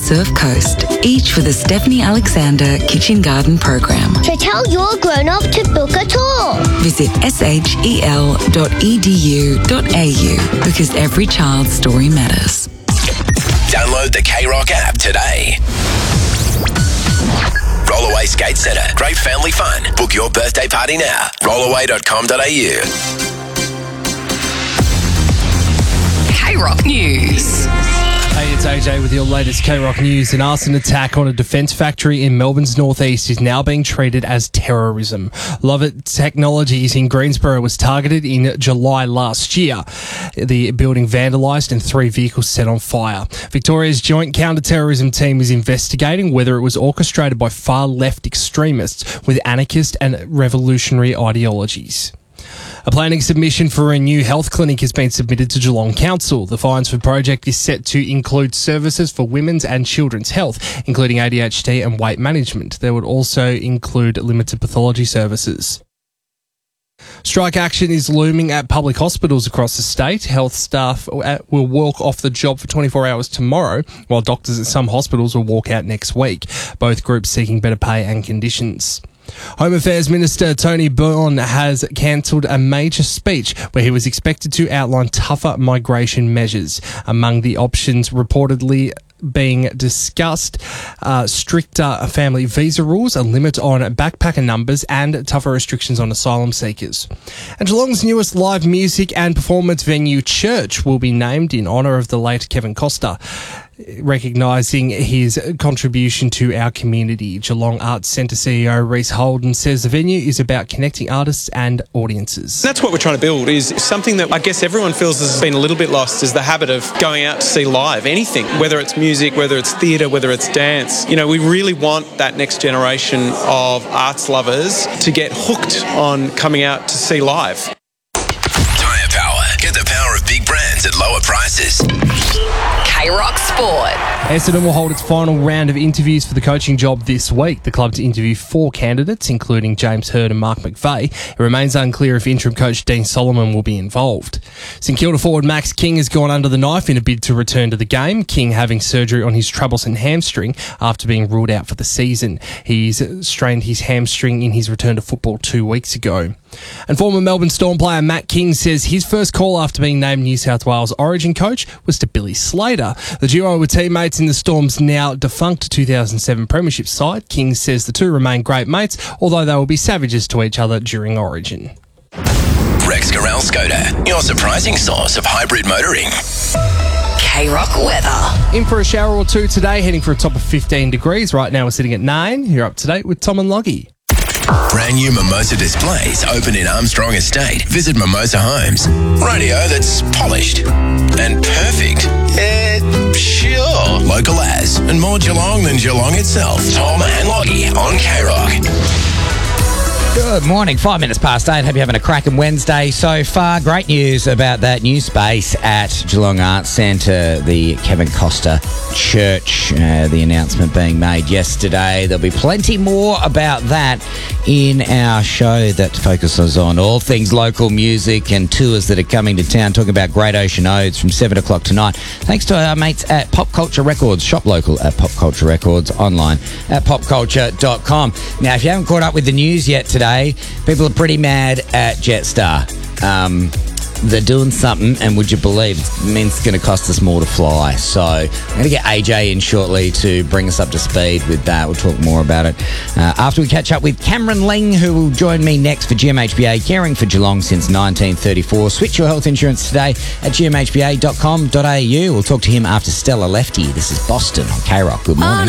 Surf Coast, each with a Stephanie Alexander Kitchen Garden program. So tell your grown-up to book a tour. Visit shel.edu.au because every child's story matters. Download the K-Rock app today. Rollaway Skate Centre. Great family fun. Book your birthday party now. Rollaway.com.au. K-Rock News. Hey, it's AJ with your latest K-Rock News. An arson attack on a defence factory in Melbourne's northeast is now being treated as terrorism. Lovett Technologies in Greensboro was targeted in July last year. The building vandalised and 3 vehicles set on fire. Victoria's Joint Counter-Terrorism Team is investigating whether it was orchestrated by far-left extremists with anarchist and revolutionary ideologies. A planning submission for a new health clinic has been submitted to Geelong Council. The fines for the project is set to include services for women's and children's health, including ADHD and weight management. There would also include limited pathology services. Strike action is looming at public hospitals across the state. Health staff will walk off the job for 24 hours tomorrow, while doctors at some hospitals will walk out next week, both groups seeking better pay and conditions. Home Affairs Minister Tony Burn has cancelled a major speech where he was expected to outline tougher migration measures. Among the options reportedly being discussed, stricter family visa rules, a limit on backpacker numbers and tougher restrictions on asylum seekers. And Geelong's newest live music and performance venue, Church, will be named in honour of the late Kevin Costa, recognising his contribution to our community. Geelong Arts Centre CEO Reece Holden says the venue is about connecting artists and audiences. That's what we're trying to build, is something that I guess everyone feels has been a little bit lost, is the habit of going out to see live anything, whether it's music, whether it's theatre, whether it's dance. You know, we really want that next generation of arts lovers to get hooked on coming out to see live. Tyre Power. Get the power of big brands at lower prices. K-Rock Sport. Essendon will hold its final round of interviews for the coaching job this week. The club to interview 4 candidates, including James Hird and Mark McVeigh. It remains unclear if interim coach Dean Solomon will be involved. St Kilda forward Max King has gone under the knife in a bid to return to the game, King having surgery on his troublesome hamstring after being ruled out for the season. He's strained his hamstring in his return to football 2 weeks ago. And former Melbourne Storm player Matt King says his first call after being named New South Wales Origin coach was to Billy Slater. The duo were teammates in the Storm's now defunct 2007 Premiership side. King says the two remain great mates, although they will be savages to each other during Origin. Rex Corral Skoda, your surprising source of hybrid motoring. K-Rock weather. In for a shower or two today, heading for a top of 15 degrees. Right now we're sitting at 9. You're up to date with Tom and Loggy. Brand new Mimosa displays open in Armstrong Estate. Visit Mimosa Homes. Radio that's polished and perfect. Sure. Local as and more Geelong than Geelong itself. Tom and Loggy on K-Rock. Good morning, 5 minutes past 8. Hope you're having a cracking Wednesday so far. Great news about that new space at Geelong Arts Centre, the Kevin Costa Church. The announcement being made yesterday. There'll be plenty more about that in our show that focuses on all things local music and tours that are coming to town. Talking about Great Ocean Odes from 7 o'clock tonight. Thanks to our mates at Pop Culture Records. Shop local at Pop Culture Records, online at popculture.com. Now, if you haven't caught up with the news yet today, people are pretty mad at Jetstar. They're doing something, and would you believe it means it's going to cost us more to fly. So I'm going to get AJ in shortly to bring us up to speed with that. We'll talk more about it after we catch up with Cameron Ling, who will join me next for GMHBA, caring for Geelong since 1934. Switch your health insurance today at gmhba.com.au. We'll talk to him after Stella Lefty. This is Boston on K-Rock. Good morning.